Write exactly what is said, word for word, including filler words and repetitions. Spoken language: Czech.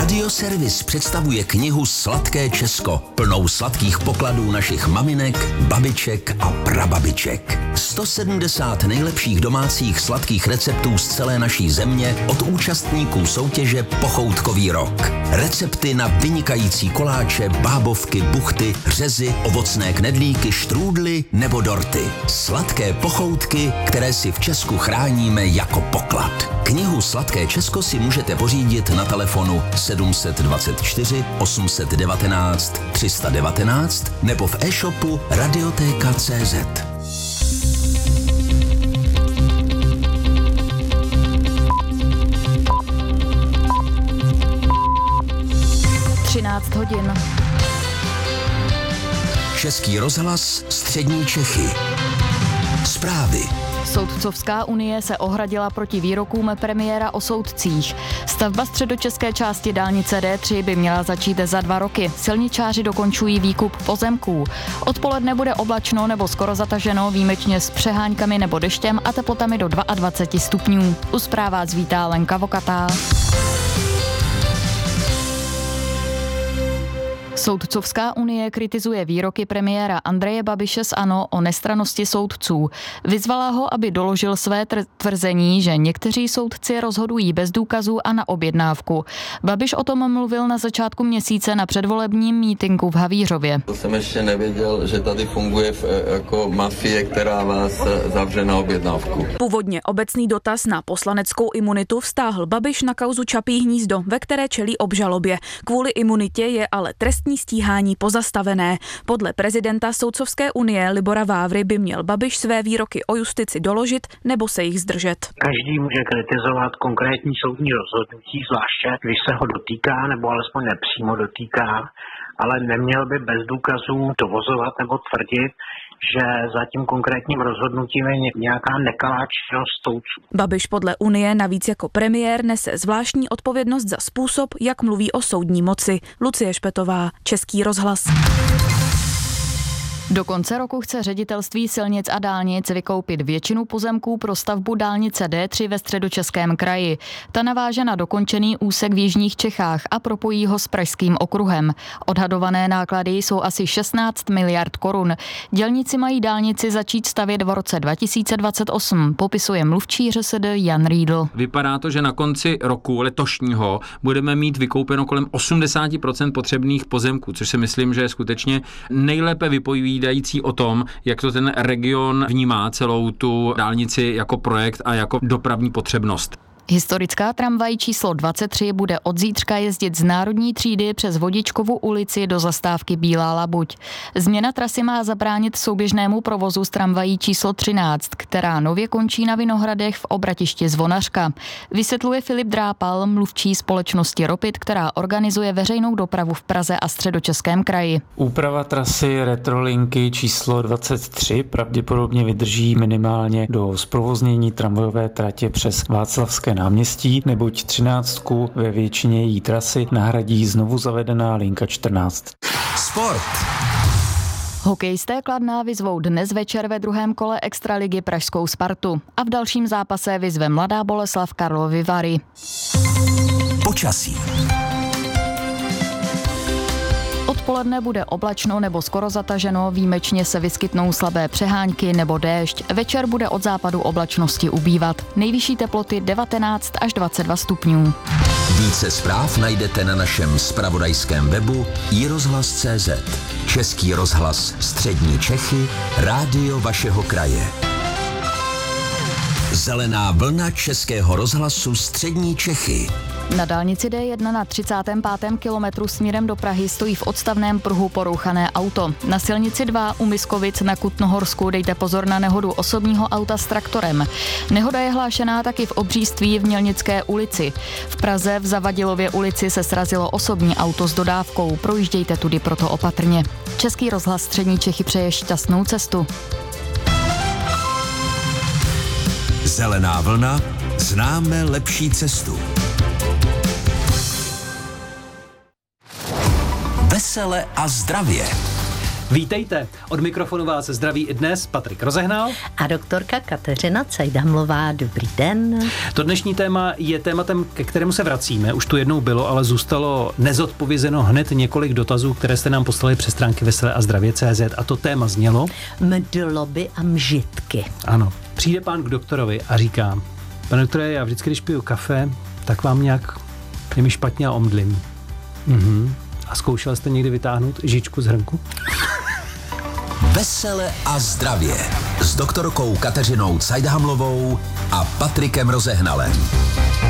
Radioservis představuje knihu Sladké Česko, plnou sladkých pokladů našich maminek, babiček a prababiček. sto sedmdesát nejlepších domácích sladkých receptů z celé naší země od účastníků soutěže Pochoutkový rok. Recepty na vynikající koláče, bábovky, buchty, řezy, ovocné knedlíky, štrůdly nebo dorty. Sladké pochoutky, které si v Česku chráníme jako poklad. Knihu Sladké Česko si můžete pořídit na telefonu sedm dvacet čtyři osm set devatenáct tři sta devatenáct nebo v e-shopu radioteka tečka cé zet. třináct hodin. Český rozhlas, střední Čechy. Zprávy. Soudcovská unie se ohradila proti výrokům premiéra o soudcích. Stavba středočeské části dálnice D tři by měla začít za dva roky. Silničáři dokončují výkup pozemků. Odpoledne bude oblačno nebo skoro zataženo, výjimečně s přeháňkami nebo deštěm a teplotami do dvacet dva stupňů. U zpráv vás vítá Lenka Vokatá. Soudcovská unie kritizuje výroky premiéra Andreje Babiše z ANO o nestrannosti soudců. Vyzvala ho, aby doložil své tvrzení, že někteří soudci rozhodují bez důkazů a na objednávku. Babiš o tom mluvil na začátku měsíce na předvolebním mítinku v Havířově. To jsem ještě nevěděl, že tady funguje jako mafie, která vás zavře na objednávku. Původně obecný dotaz na poslaneckou imunitu vztáhl Babiš na kauzu Čapí hnízdo, ve které čelí obžalobě. Kvůli imunitě je ale trestní stíhání pozastavené. Podle prezidenta Soudcovské unie Libora Vávry by měl Babiš své výroky o justici doložit nebo se jich zdržet. Každý může kritizovat konkrétní soudní rozhodnutí, zvláště když se ho dotýká nebo alespoň nepřímo dotýká, ale neměl by bez důkazů dovozovat nebo tvrdit, že za tím konkrétním rozhodnutím je nějaká nekalá činnost soudců. Babiš podle Unie navíc jako premiér nese zvláštní odpovědnost za způsob, jak mluví o soudní moci. Lucie Špetová, Český rozhlas. Do konce roku chce ředitelství silnic a dálnic vykoupit většinu pozemků pro stavbu dálnice D tři ve Středočeském kraji. Ta naváže na dokončený úsek v jižních Čechách a propojí ho s pražským okruhem. Odhadované náklady jsou asi šestnáct miliard korun. Dělníci mají dálnici začít stavět v roce dva tisíce dvacet osm, popisuje mluvčí ŘSD Jan Riedl. Vypadá to, že na konci roku letošního budeme mít vykoupeno kolem osmdesát procent potřebných pozemků, což si myslím, že je skutečně nejlépe vypojí dající o tom, jak to ten region vnímá celou tu dálnici jako projekt a jako dopravní potřebnost. Historická tramvaj číslo dvacet tři bude od zítřka jezdit z Národní třídy přes Vodičkovu ulici do zastávky Bílá labuť. Změna trasy má zabránit souběžnému provozu s tramvají číslo třináct, která nově končí na Vinohradech v obratišti Zvonařka. Vysvětluje Filip Drápal, mluvčí společnosti Ropit, která organizuje veřejnou dopravu v Praze a Středočeském kraji. Úprava trasy Retrolinky číslo dvacet tři pravděpodobně vydrží minimálně do zprovoznění tramvajové tratě přes Václavské náměstí, neboť třináctku ve většině její trasy nahradí znovu zavedená linka čtrnáct. Sport. Hokejisté Kladna vyzvou dnes večer ve druhém kole extraligy pražskou Spartu a v dalším zápase vyzve Mladá Boleslav Karlovy Vary. Počasí. Odpoledne bude oblačno nebo skoro zataženo, výjimečně se vyskytnou slabé přehánky nebo déšť. Večer bude od západu oblačnosti ubývat. Nejvyšší teploty devatenáct až dvacet dva stupňů. Více zpráv najdete na našem zpravodajském webu i rozhlas tečka cé zet. Český rozhlas, střední Čechy, rádio vašeho kraje. Zelená vlna Českého rozhlasu střední Čechy. Na dálnici D jedna na třicátém pátém kilometru směrem do Prahy stojí v odstavném pruhu porouchané auto. Na silnici dva u Miskovic na Kutnohorsku dejte pozor na nehodu osobního auta s traktorem. Nehoda je hlášená taky v Obříství v Mělnické ulici. V Praze v Zavadilově ulici se srazilo osobní auto s dodávkou. Projíždějte tudy proto opatrně. Český rozhlas střední Čechy přeje šťastnou cestu. Zelená vlna, známe lepší cestu. Vesele a zdravě. Vítejte, od mikrofonu vás zdraví i dnes Patrik Rozehnal a doktorka Kateřina Cajdhamlová. Dobrý den. To dnešní téma je tématem, ke kterému se vracíme. Už tu jednou bylo, ale zůstalo nezodpovězeno hned několik dotazů, které jste nám poslali přes stránky veselé a zdravě tečka cé zet, a to téma znělo mdloby a mžitky. Ano, přijde pán k doktorovi a říká: pane doktore, já vždycky, když piju kafe, tak vám nějak je mi špatně a omdlím. Mhm. A zkoušel jste někdy vytáhnout žičku z hrnku? Vesele a zdravě s doktorkou Kateřinou Cajdhamlovou a Patrikem Rozehnalem.